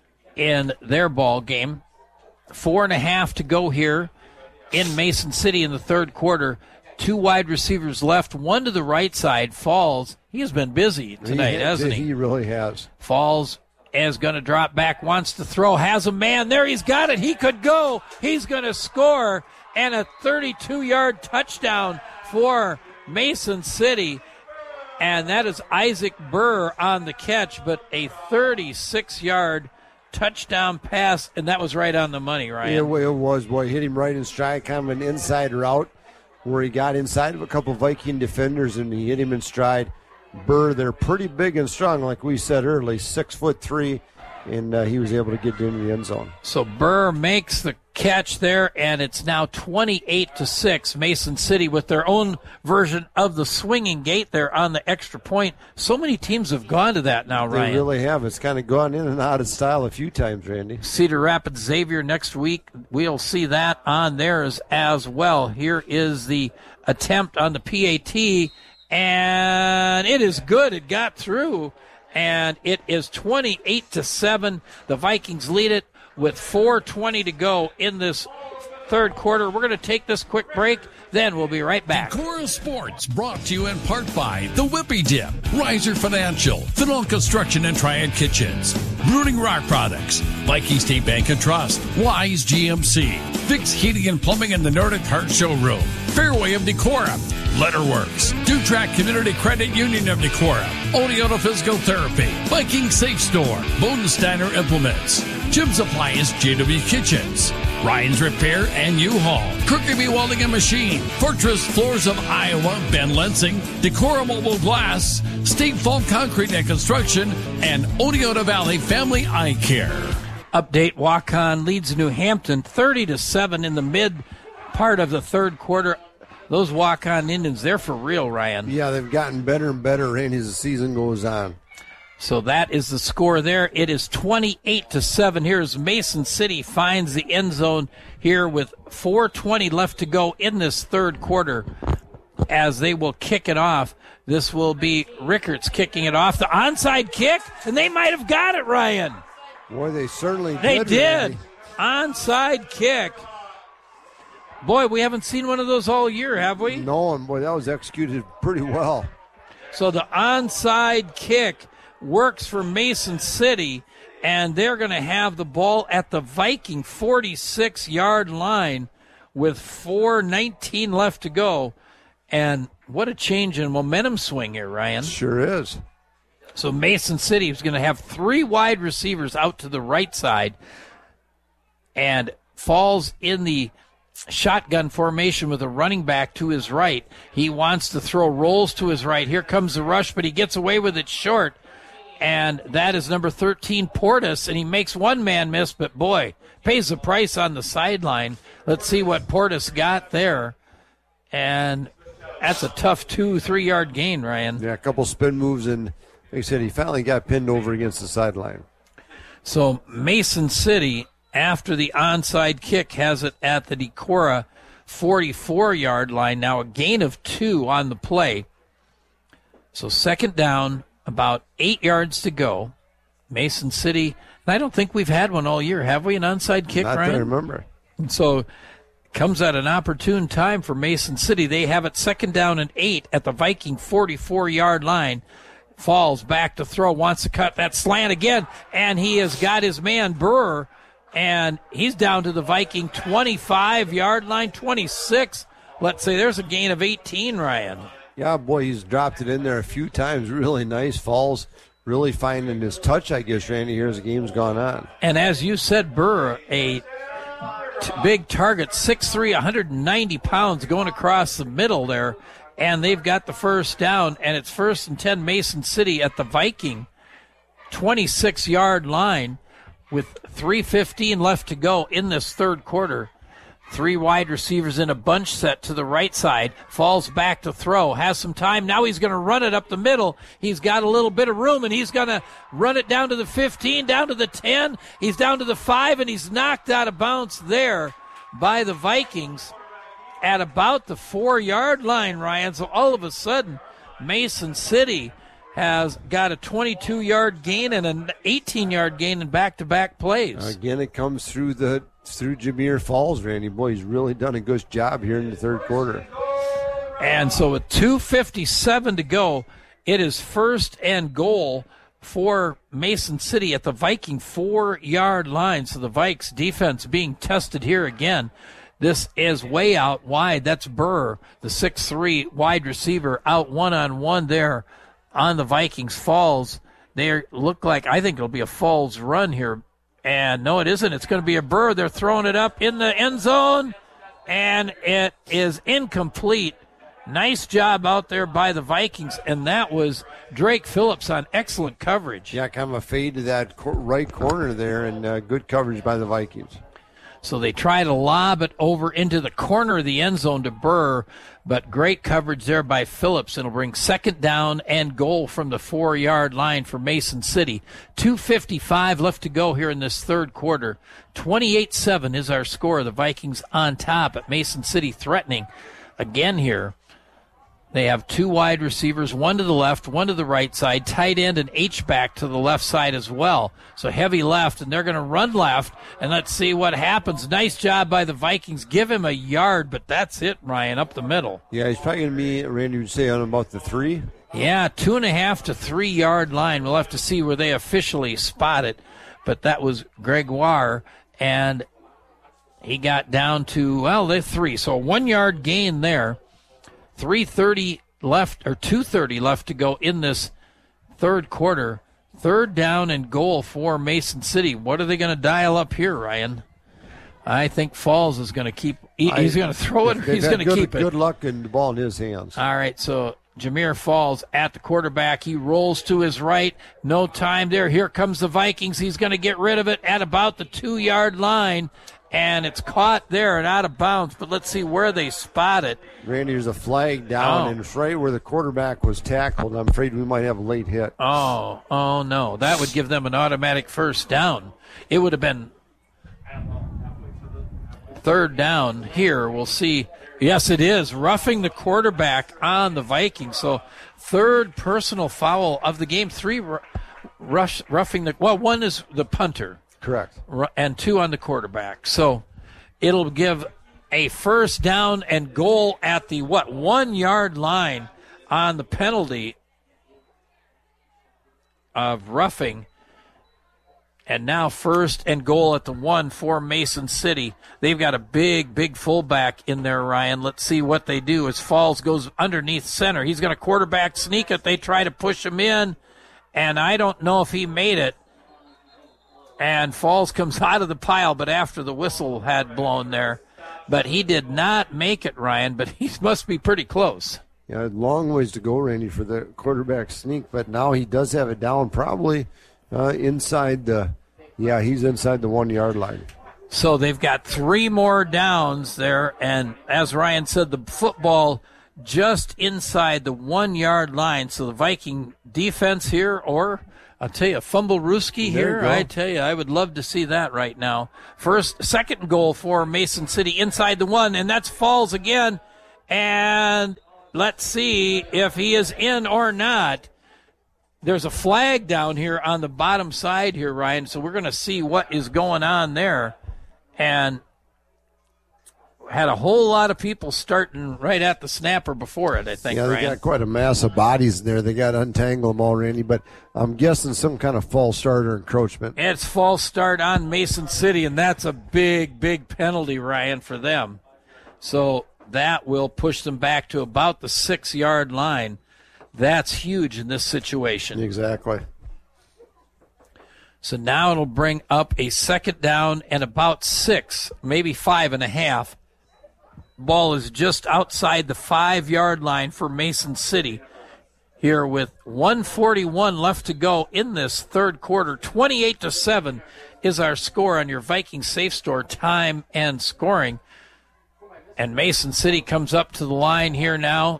in their ball game. Four and a half to go here in Mason City in the third quarter. Two wide receivers left, one to the right side. Falls, he has been busy tonight, he, hasn't he? He really has. Falls is going to drop back, wants to throw, has a man there. He's got it. He could go. He's going to score. And a thirty-two-yard touchdown for Mason City. And that is Isaac Burr on the catch, but a thirty-six-yard touchdown pass, and that was right on the money, Ryan. Yeah, it was, boy. Hit him right in stride, kind of an inside route where he got inside of a couple Viking defenders, and he hit him in stride. Burr, they're pretty big and strong, like we said earlier, six foot three, and uh, he was able to get into the end zone. So Burr makes the catch there, and it's now twenty-eight to six. Mason City with their own version of the swinging gate there on the extra point. So many teams have gone to that now, Ryan. They really have. It's kind of gone in and out of style a few times, Randy. Cedar Rapids Xavier next week. We'll see that on theirs as well. Here is the attempt on the P A T, and it is good. It got through, and it is twenty-eight to seven. The Vikings lead it with four twenty to go in this third quarter. We're going to take this quick break, then we'll be right back. Decorah Sports brought to you in part by The Whippy Dip, Riser Financial, Fennell Construction and Triad Kitchens, Brooding Rock Products, Viking State Bank and Trust, Wise G M C, Fix Heating and Plumbing in the Nordic Heart Showroom, Fairway of Decorah, Letterworks, Dutrack Community Credit Union of Decorah, Oneota Physical Therapy, Viking Safe Store, Bodensteiner Implements, Jim's Appliance, J W Kitchens, Ryan's Repair and U-Haul, Kirkby Welding and Machine, Fortress Floors of Iowa, Ben Lensing, Decorah Mobile Glass, State Fault Concrete and Construction, and Oneota Valley Family Eye Care. Update, Waukon leads New Hampton thirty to seven in the mid part of the third quarter. Those Waukon Indians, they're for real, Ryan. Yeah, they've gotten better and better, Randy, as the season goes on. So that is the score there. It is twenty-eight to seven. Here's Mason City finds the end zone here with four twenty left to go in this third quarter as they will kick it off. This will be Rickards kicking it off. The onside kick, and they might have got it, Ryan. Boy, they certainly they did. They did. Randy. Onside kick. Boy, we haven't seen one of those all year, have we? No, and boy, that was executed pretty well. So the onside kick works for Mason City, and they're going to have the ball at the Viking forty-six-yard line with four nineteen left to go. And what a change in momentum swing here, Ryan. Sure is. So Mason City is going to have three wide receivers out to the right side and falls in the shotgun formation with a running back to his right. He wants to throw, rolls to his right. Here comes the rush, but he gets away with it short. And that is number thirteen, Portis, and he makes one man miss, but boy, pays the price on the sideline. Let's see what Portis got there. And that's a tough two, three-yard gain, Ryan. Yeah, a couple spin moves, and like I said, he finally got pinned over against the sideline. So Mason City, after the onside kick, has it at the Decorah forty-four-yard line. Now a gain of two on the play. So second down, about eight yards to go. Mason City, and I don't think we've had one all year, have we, an onside kick, Not Ryan? that I remember. And so comes at an opportune time for Mason City. They have it second down and eight at the Viking forty-four-yard line. Falls back to throw, wants to cut that slant again, and he has got his man Burr, and he's down to the Viking twenty-five-yard line, twenty-six. Let's say there's a gain of eighteen, Ryan. Yeah, boy, he's dropped it in there a few times. Really nice. Falls really finding his touch, I guess, Randy, here as the game's gone on. And as you said, Burr, a t- big target, six three, one hundred ninety pounds, going across the middle there. And they've got the first down, and it's first and ten Mason City at the Viking twenty-six-yard line with three fifteen left to go in this third quarter. Three wide receivers in a bunch set to the right side. Falls back to throw. Has some time. Now he's going to run it up the middle. He's got a little bit of room, and he's going to run it down to the fifteen, down to the ten. He's down to the five, and he's knocked out of bounds there by the Vikings at about the four-yard line, Ryan. So all of a sudden, Mason City has got a twenty-two-yard gain and an eighteen-yard gain in back-to-back plays. Again, it comes through the through Jameer Falls, Randy. Boy, he's really done a good job here in the third quarter. And so with two fifty-seven to go, it is first and goal for Mason City at the Viking four-yard line. So the Vikes defense being tested here again. This is way out wide. That's Burr, the six three wide receiver, out one-on-one there on the Vikings. Falls. They look like, I think it'll be a Falls run here. And no, it isn't. It's going to be a Burr. They're throwing it up in the end zone, and it is incomplete. Nice job out there by the Vikings, and that was Drake Phillips on excellent coverage. Yeah, kind of a fade to that cor- right corner there, and uh, good coverage by the Vikings. So they try to lob it over into the corner of the end zone to Burr, but great coverage there by Phillips. It'll bring second down and goal from the four-yard line for Mason City. two fifty-five left to go here in this third quarter. twenty-eight seven is our score. The Vikings on top, at Mason City threatening again here. They have two wide receivers, one to the left, one to the right side, tight end and H-back to the left side as well. So heavy left, and they're going to run left, and let's see what happens. Nice job by the Vikings. Give him a yard, but that's it, Ryan, up the middle. Yeah, he's probably going to be, Randy would say, on about the three. Yeah, two and a half to three-yard line. We'll have to see where they officially spot it, but that was Gregoire, and he got down to, well, they're three. So a one-yard gain there. three thirty left, or two thirty left to go in this third quarter. Third down and goal for Mason City. What are they going to dial up here, Ryan? I think Falls is going to keep, he, he's going to throw it, or he's going to keep it. Good luck and the ball in his hands. All right, so Jameer Falls at the quarterback. He rolls to his right. No time there. Here comes the Vikings. He's going to get rid of it at about the two-yard line. And it's caught there and out of bounds, but let's see where they spot it. Randy, there's a flag down, Oh. and it's right where the quarterback was tackled. I'm afraid we might have a late hit. Oh, oh no. That would give them an automatic first down. It would have been third down here. We'll see. Yes, it is. Roughing the quarterback on the Vikings. So third personal foul of the game. Three r- rush, roughing the, well, one is the punter. Correct. And two on the quarterback. So it'll give a first down and goal at the, what, one-yard line on the penalty of roughing. And now first and goal at the one for Mason City. They've got a big, big fullback in there, Ryan. Let's see what they do as Falls goes underneath center. He's going to quarterback sneak it. They try to push him in, and I don't know if he made it. And Falls comes out of the pile, but after the whistle had blown there. But he did not make it, Ryan, but he must be pretty close. Yeah, long ways to go, Randy, for the quarterback sneak, but now he does have it down probably uh, inside the, yeah, he's inside the one-yard line. So they've got three more downs there, and as Ryan said, the football just inside the one-yard line. So the Viking defense here, or I'll tell you, Fumble-Rooski here, I tell you, I would love to see that right now. First, second goal for Mason City inside the one, and that's Falls again, and let's see if he is in or not. There's a flag down here on the bottom side here, Ryan, so we're going to see what is going on there. And had a whole lot of people starting right at the snapper before it, I think, Yeah, they Ryan. got quite a mass of bodies in there. They got to untangle them all, Randy, but I'm guessing some kind of false start or encroachment. It's false start on Mason City, and that's a big, big penalty, Ryan, for them. So that will push them back to about the six-yard line. That's huge in this situation. Exactly. So now it'll bring up a second down and about six, maybe five and a half. Ball is just outside the five-yard line for Mason City here with one forty-one left to go in this third quarter. twenty-eight to seven is our score on your Viking Safe Store time and scoring. And Mason City comes up to the line here now.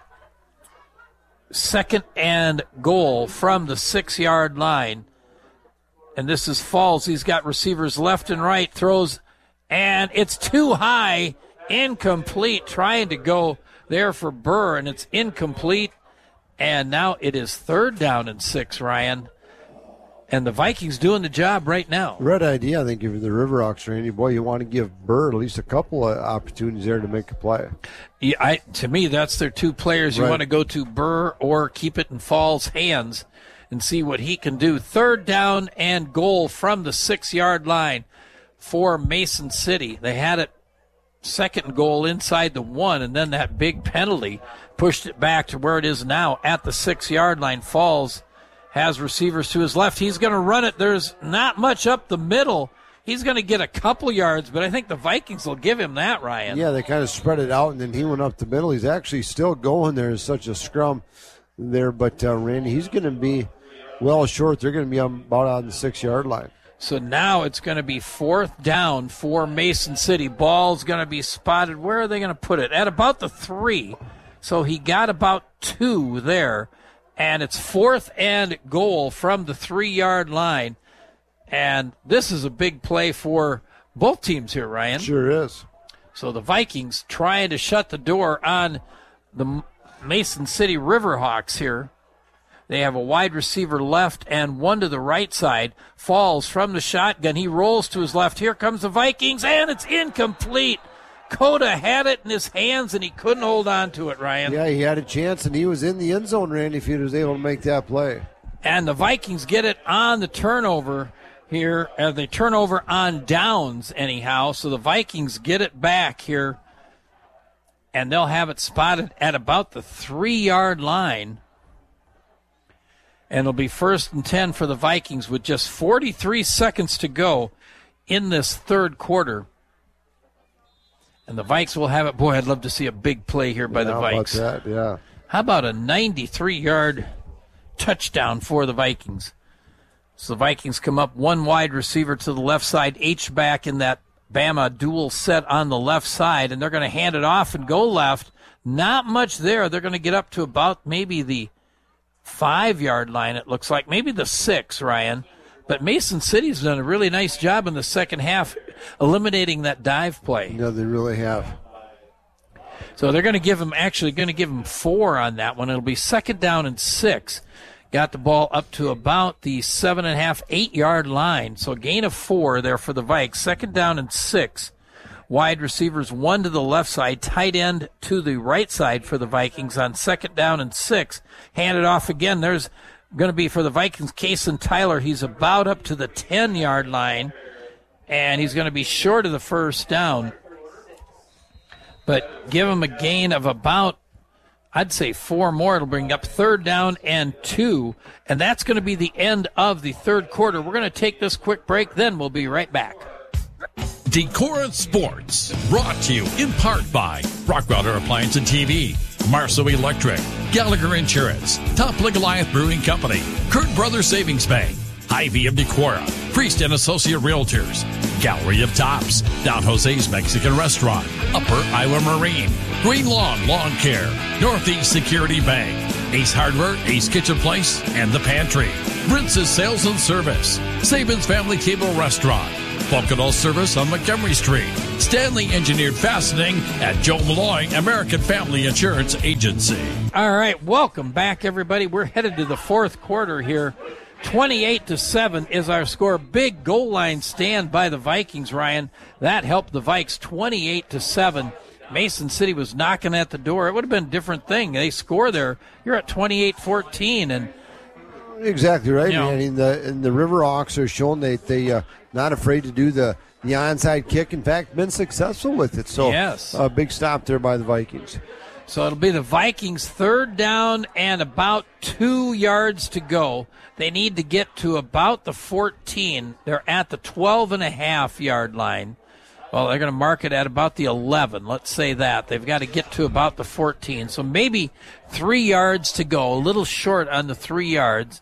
Second and goal from the six-yard line. And this is Falls. He's got receivers left and right, throws, and it's too high, incomplete, trying to go there for Burr, and it's incomplete. And now it is third down and six, Ryan. And the Vikings doing the job right now. Red idea, I think, if you're the Riverhawks, Randy. Boy, you want to give Burr at least a couple of opportunities there to make a play. Yeah, I, to me, that's their two players. You Right. want to go to Burr or keep it in Falls' hands and see what he can do. Third down and goal from the six-yard line for Mason City. They had it second goal inside the one, and then that big penalty pushed it back to where it is now at the six-yard line. Falls has receivers to his left. He's going to run it. There's not much up the middle. He's going to get a couple yards, but I think the Vikings will give him that, Ryan. Yeah, they kind of spread it out, and then he went up the middle. He's actually still going there. There's such a scrum there, but uh, Randy, he's going to be well short. They're going to be on, about on the six-yard line. So now it's going to be fourth down for Mason City. Ball's going to be spotted. Where are they going to put it? At about the three. So he got about two there. And it's fourth and goal from the three-yard line. And this is a big play for both teams here, Ryan. Sure is. So the Vikings trying to shut the door on the Mason City Riverhawks here. They have a wide receiver left and one to the right side. Falls from the shotgun. He rolls to his left. Here comes the Vikings, and it's incomplete. Coda had it in his hands, and he couldn't hold on to it, Ryan. Yeah, he had a chance, and he was in the end zone, Randy, if he was able to make that play. And the Vikings get it on the turnover here. Uh, they turn over on downs, anyhow. So the Vikings get it back here, and they'll have it spotted at about the three-yard line. And it'll be first and ten for the Vikings with just forty-three seconds to go in this third quarter. And the Vikes will have it. Boy, I'd love to see a big play here by yeah, the how Vikes. about that? Yeah. How about a ninety-three-yard touchdown for the Vikings? So the Vikings come up one wide receiver to the left side, H-back in that Bama dual set on the left side, and they're going to hand it off and go left. Not much there. They're going to get up to about maybe the five-yard line, it looks like. Maybe the six, Ryan. But Mason City's done a really nice job in the second half eliminating that dive play. No, they really have. So they're going to give him, actually going to give him four on that one. It'll be second down and six. Got the ball up to about the seven and a half, eight-yard line. So gain of four there for the Vikes. Second down and six. Wide receivers one to the left side, tight end to the right side for the Vikings on second down and six. Hand it off again. There's going to be for the Vikings, Kason Tyler. He's about up to the ten-yard line, and he's going to be short of the first down. But give him a gain of about, I'd say, four more. It'll bring up third down and two, and that's going to be the end of the third quarter. We're going to take this quick break, then we'll be right back. Decorah Sports, brought to you in part by Rockweiler Appliance and T V, Marceau Electric, Gallagher Insurance, Top Goliath Brewing Company, Kurt Brothers Savings Bank, Hy-Vee of Decorah, Priest and Associate Realtors, Gallery of Tops, Don Jose's Mexican Restaurant, Upper Iowa Marine, Green Lawn Lawn Care, Northeast Security Bank, Ace Hardware, Ace Kitchen Place, and The Pantry, Brince's Sales and Service, Saban's Family Cable Restaurant, Vulcanol Service on Montgomery Street, Stanley Engineered Fastening at Joe Malloy American Family Insurance Agency. All right, welcome back, everybody. We're headed to the fourth quarter here. twenty-eight to seven is our score. Big goal line stand by the Vikings, Ryan. That helped the Vikes twenty-eight to seven. Mason City was knocking at the door. It would have been a different thing. They score there. You're at twenty-eight fourteen, and exactly right, you know, man. And the, and the Riverhawks are shown that they uh, not afraid to do the, the onside kick. In fact, been successful with it. So yes, a big stop there by the Vikings. So it'll be the Vikings' third down and about two yards to go. They need to get to about the fourteen. They're at the twelve and a half yard line. Well, they're going to mark it at about the eleven. Let's say that. They've got to get to about the fourteen. So maybe three yards to go, a little short on the three yards.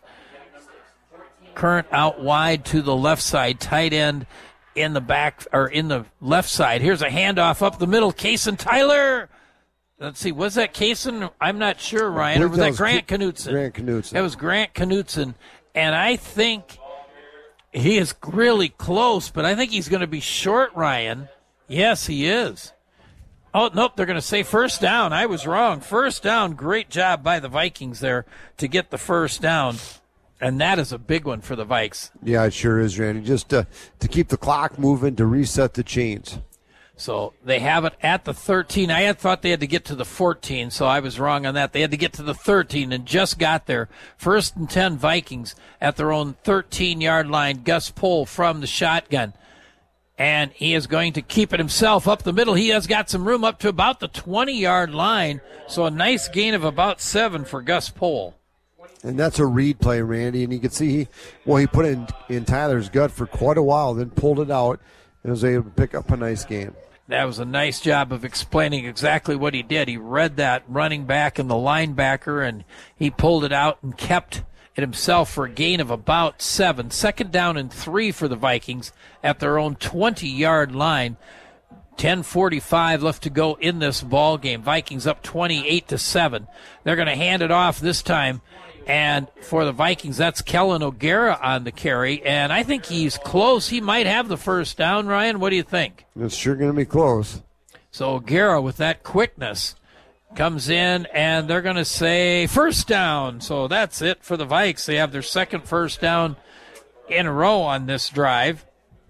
Current out wide to the left side, tight end in the back, or in the left side. Here's a handoff up the middle. Kason Tyler. Let's see, was that Kason? I'm not sure, Ryan. Or was that, was Grant K- Knutson? Grant Knutson. That was Grant Knutson. And I think he is really close, but I think he's going to be short, Ryan. Yes, he is. Oh, nope, they're going to say first down. I was wrong. First down, great job by the Vikings there to get the first down. And that is a big one for the Vikes. Yeah, it sure is, Randy. Just uh, to keep the clock moving, to reset the chains. So they have it at the thirteen. I had thought they had to get to the fourteen, so I was wrong on that. They had to get to the thirteen and just got there. First and ten Vikings at their own thirteen-yard line. Gus Pohl from the shotgun. And he is going to keep it himself up the middle. He has got some room up to about the twenty-yard line. So a nice gain of about seven for Gus Pohl. And that's a read play, Randy. And you can see, he, well, he put it in, in Tyler's gut for quite a while, then pulled it out and was able to pick up a nice gain. That was a nice job of explaining exactly what he did. He read that running back and the linebacker, and he pulled it out and kept it himself for a gain of about seven. Second down and three for the Vikings at their own twenty-yard line. ten forty-five left to go in this ball game. Vikings up twenty-eight to seven. They're going to hand it off this time. And for the Vikings, that's Kellen O'Gara on the carry. And I think he's close. He might have the first down, Ryan. What do you think? It's sure going to be close. So O'Gara, with that quickness, comes in, and they're going to say first down. So that's it for the Vikes. They have their second first down in a row on this drive.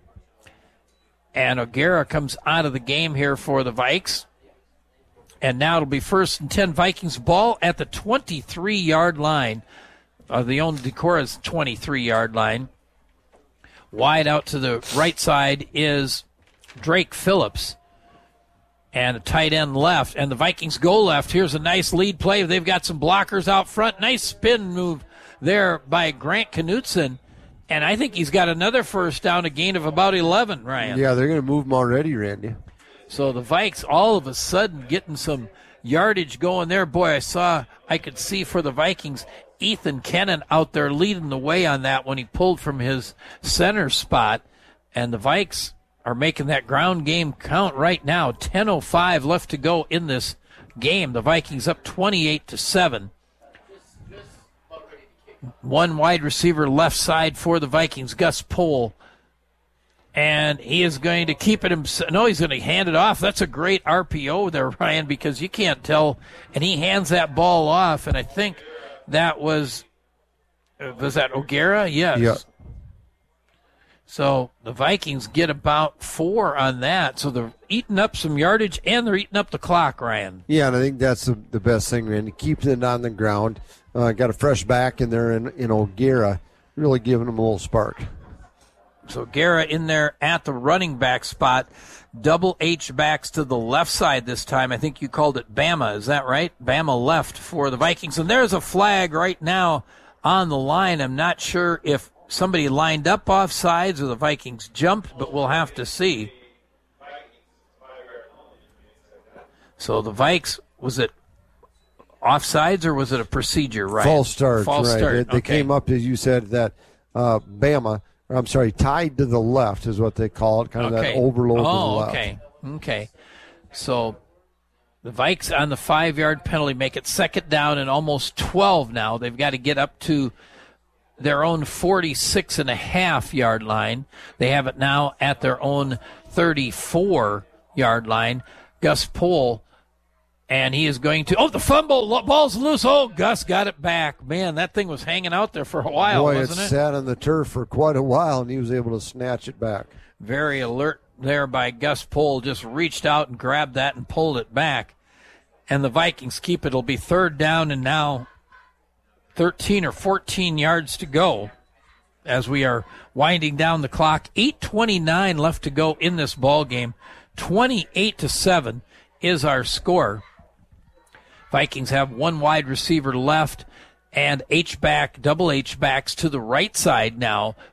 And O'Gara comes out of the game here for the Vikes. And now it'll be first and ten Vikings ball at the twenty-three-yard line. Uh, the own Decorah's twenty-three-yard line. Wide out to the right side is Drake Phillips. And a tight end left. And the Vikings go left. Here's a nice lead play. They've got some blockers out front. Nice spin move there by Grant Knutson. And I think he's got another first down, a gain of about eleven, Ryan. Yeah, they're going to move him already, Randy. So the Vikes all of a sudden getting some yardage going there. Boy, I saw, I could see for the Vikings, Ethan Kennan out there leading the way on that when he pulled from his center spot. And the Vikes are making that ground game count right now. ten oh five left to go in this game. The Vikings up twenty-eight to seven. One wide receiver left side for the Vikings, Gus Pohl. And he is going to keep it himself. No, he's going to hand it off. That's a great R P O there, Ryan, because you can't tell. And he hands that ball off, and I think that was, was that O'Gara? Yes. Yeah. So the Vikings get about four on that. So they're eating up some yardage and they're eating up the clock, Ryan. Yeah, and I think that's the, the best thing, Randy. Keeping it on the ground. Uh, got a fresh back in there in, in O'Gara, really giving them a little spark. So Guerra in there at the running back spot. Double H backs to the left side this time. I think you called it Bama. Is that right? Bama left for the Vikings. And there's a flag right now on the line. I'm not sure if somebody lined up off sides or the Vikings jumped, but we'll have to see. So the Vikes, was it offsides or was it a procedure, right? False start, False right. start. They, they okay. came up, as you said, that uh, Bama, or I'm sorry, tied to the left is what they call it, kind of okay. that overload oh, to the left. okay. Okay. So the Vikes on the five-yard penalty make it second down and almost twelve now. They've got to get up to their own forty-six and a half yard line. They have it now at their own thirty-four yard line. Gus Pohl, and he is going to, oh, the fumble, ball's loose. Oh, Gus got it back. Man, that thing was hanging out there for a while, Boy, wasn't it it? sat on the turf for quite a while, and he was able to snatch it back. Very alert there by Gus Pohl, just reached out and grabbed that and pulled it back. And the Vikings keep it. It'll be third down and now thirteen or fourteen yards to go as we are winding down the clock. eight twenty-nine left to go in this ball game. twenty-eight to seven is our score. Vikings have one wide receiver left and H-back, double H-backs to the right side now